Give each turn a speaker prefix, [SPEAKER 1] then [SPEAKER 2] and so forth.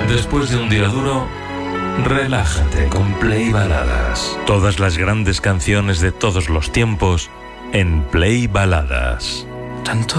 [SPEAKER 1] Después de un día duro, relájate con Play Baladas. Todas las grandes canciones de todos los tiempos en Play Baladas.
[SPEAKER 2] Tanto